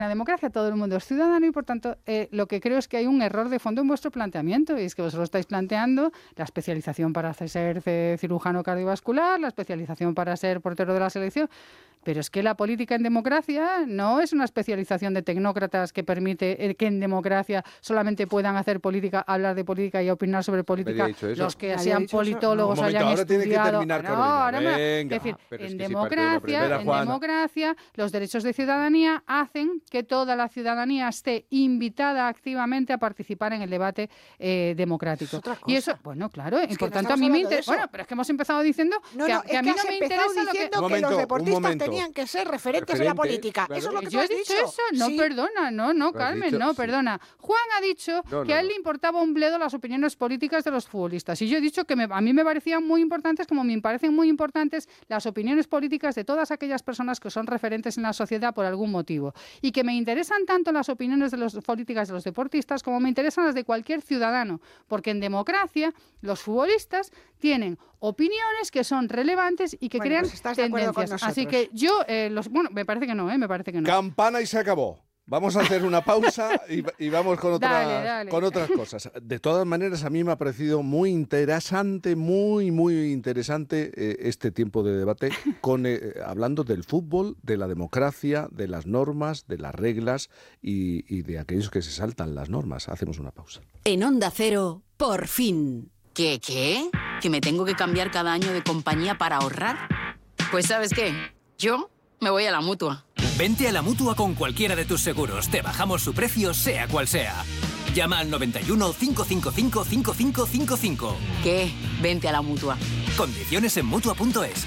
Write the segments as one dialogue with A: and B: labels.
A: la democracia todo el mundo es ciudadano y, por tanto, lo que creo es que hay un error de fondo en vuestro planteamiento, y es que vosotros estáis planteando la especialización para ser cirujano cardiovascular, la especialización para ser portero de la selección. Pero es que la política en democracia no es una especialización de tecnócratas que permite que en democracia solamente puedan hacer política, hablar de política y opinar sobre política los que sean politólogos o hayan
B: ahora
A: estudiado.
B: Tiene que terminar,
A: Venga, es decir, en democracia los derechos de ciudadanía hacen que toda la ciudadanía esté invitada activamente a participar en el debate democrático. Y eso, bueno, claro, y por tanto a mí me interesa. Bueno, pero es que hemos empezado diciendo que a mí no me interesa lo que
C: los deportistas tenían que ser referentes en la política. Claro. Eso es lo que tú has dicho.
A: Eso, no, sí. Perdona, no, Carmen, dicho, no, perdona. Juan ha dicho que a él le importaba un bledo las opiniones políticas de los futbolistas. Y yo he dicho que a mí me parecían muy importantes, como me parecen muy importantes las opiniones políticas de todas aquellas personas que son referentes en la sociedad por algún motivo. Y que me interesan tanto las opiniones de los políticas de los deportistas como me interesan las de cualquier ciudadano. Porque en democracia los futbolistas tienen opiniones que son relevantes y que crean tendencias. Así que yo, me parece que no,
B: Campana y se acabó. Vamos a hacer una pausa y vamos con otras cosas. De todas maneras, a mí me ha parecido muy interesante, muy interesante este tiempo de debate, hablando del fútbol, de la democracia, de las normas, de las reglas y de aquellos que se saltan las normas. Hacemos una pausa.
D: En Onda Cero, por fin.
E: ¿Qué? ¿Que me tengo que cambiar cada año de compañía para ahorrar? Pues ¿sabes qué? Yo me voy a la Mutua.
F: Vente a la Mutua con cualquiera de tus seguros. Te bajamos su precio, sea cual sea. Llama al 91 555 5555.
E: ¿Qué? Vente a la Mutua.
F: Condiciones en Mutua.es.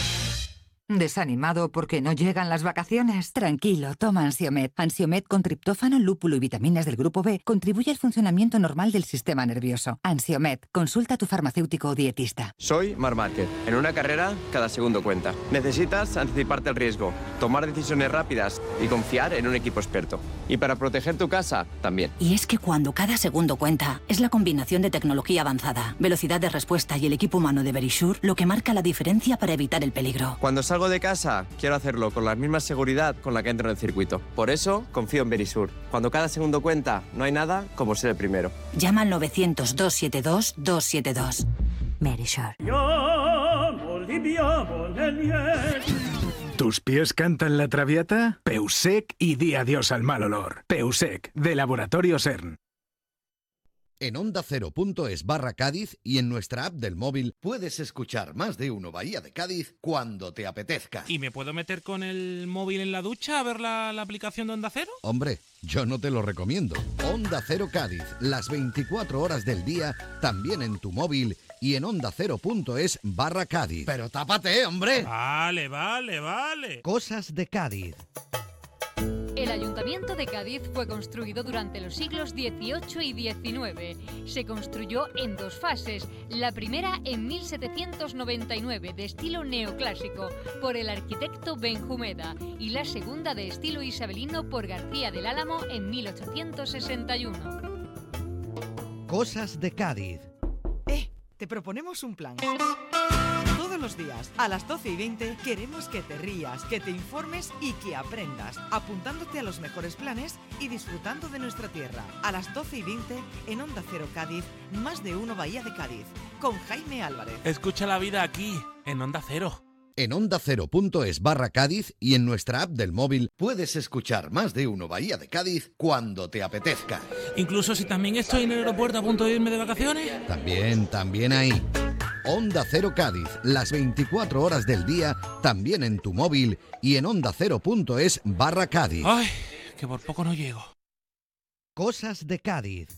G: ¿Desanimado porque no llegan las vacaciones? Tranquilo, toma Ansiomed. Ansiomed con triptófano, lúpulo y vitaminas del grupo B contribuye al funcionamiento normal del sistema nervioso. Ansiomed, consulta a tu farmacéutico o dietista.
H: Soy Marc Márquez. En una carrera, cada segundo cuenta. Necesitas anticiparte al riesgo, tomar decisiones rápidas y confiar en un equipo experto. Y para proteger tu casa, también.
D: Y es que cuando cada segundo cuenta, es la combinación de tecnología avanzada, velocidad de respuesta y el equipo humano de Verisure lo que marca la diferencia para evitar el peligro.
H: Cuando salgo de casa, quiero hacerlo con la misma seguridad con la que entro en el circuito. Por eso, confío en Verisure. Cuando cada segundo cuenta, no hay nada como ser el primero.
D: Llama al 900-272-272. Verisure.
I: ¿Tus pies cantan la traviata? Peusec y di adiós al mal olor. Peusec, de Laboratorio CERN.
J: En OndaCero.es/Cádiz y en nuestra app del móvil puedes escuchar Más de Uno Bahía de Cádiz cuando te apetezca.
K: ¿Y me puedo meter con el móvil en la ducha a ver la aplicación de Onda Cero?
J: Hombre, yo no te lo recomiendo. Onda Cero Cádiz, las 24 horas del día, también en tu móvil y en OndaCero.es/Cádiz. Pero tápate, hombre.
K: Vale.
J: Cosas de Cádiz.
L: El Ayuntamiento de Cádiz fue construido durante los siglos XVIII y XIX. Se construyó en dos fases. La primera en 1799, de estilo neoclásico, por el arquitecto Benjumeda, y la segunda de estilo isabelino por García del Álamo en 1861.
J: Cosas de Cádiz.
M: Te proponemos un plan. Todos los días, a las 12:20, queremos que te rías, que te informes y que aprendas, apuntándote a los mejores planes y disfrutando de nuestra tierra. A las 12:20, en Onda Cero Cádiz, Más de Uno Bahía de Cádiz, con Jaime Álvarez.
K: Escucha la vida aquí, en Onda Cero.
J: En OndaCero.es/Cádiz y en nuestra app del móvil puedes escuchar Más de Uno Bahía de Cádiz cuando te apetezca.
K: Incluso si también estoy en el aeropuerto a punto de irme de vacaciones.
J: También ahí. Onda Cero Cádiz, las 24 horas del día, también en tu móvil y en OndaCero.es/Cádiz.
K: Ay, que por poco no llego.
J: Cosas de Cádiz.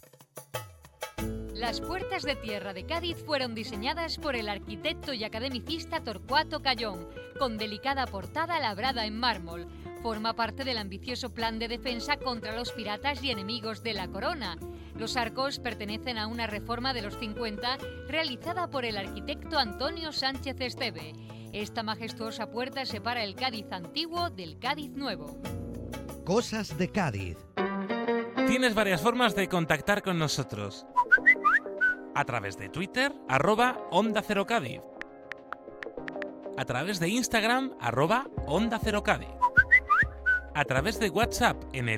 L: Las puertas de tierra de Cádiz fueron diseñadas por el arquitecto y academicista Torcuato Cayón, con delicada portada labrada en mármol. Forma parte del ambicioso plan de defensa contra los piratas y enemigos de la corona. Los arcos pertenecen a una reforma de los 50 realizada por el arquitecto Antonio Sánchez Esteve. Esta majestuosa puerta separa el Cádiz antiguo del Cádiz nuevo.
J: Cosas de Cádiz.
K: Tienes varias formas de contactar con nosotros. A través de Twitter, @Onda Cero Cádiz. A través de Instagram, @Onda Cero Cádiz. a través de WhatsApp en el